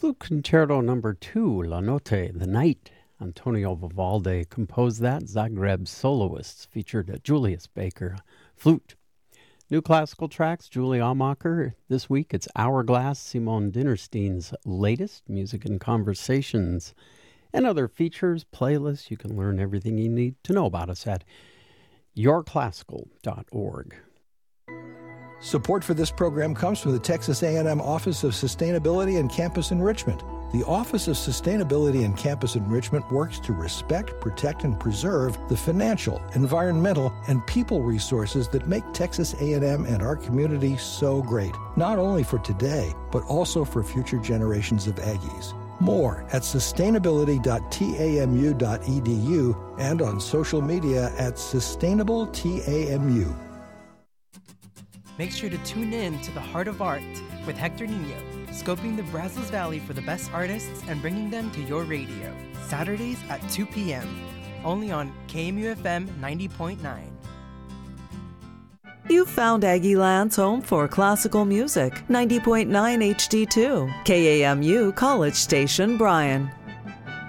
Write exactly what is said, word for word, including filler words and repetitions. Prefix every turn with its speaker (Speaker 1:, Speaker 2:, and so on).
Speaker 1: Flute Concerto Number Two, La Notte, The Night. Antonio Vivaldi composed that. Zagreb soloists featured Julius Baker, flute. New classical tracks, Julie Amacher. This week it's Hourglass, Simone Dinnerstein's latest, Music and Conversations. And other features, playlists. You can learn everything you need to know about us at your classical dot org.
Speaker 2: Support for this program comes from the Texas A and M Office of Sustainability and Campus Enrichment. The Office of Sustainability and Campus Enrichment works to respect, protect, and preserve the financial, environmental, and people resources that make Texas A and M and our community so great, not only for today, but also for future generations of Aggies. More at sustainability dot tamu dot e d u and on social media at sustainable tamu.
Speaker 3: Make sure to tune in to The Heart of Art with Hector Nino, scoping the Brazos Valley for the best artists and bringing them to your radio. Saturdays at two p.m. only on K M U F M ninety point nine.
Speaker 4: You found Aggie Land's home for classical music, ninety point nine H D two, K A M U College Station, Bryan.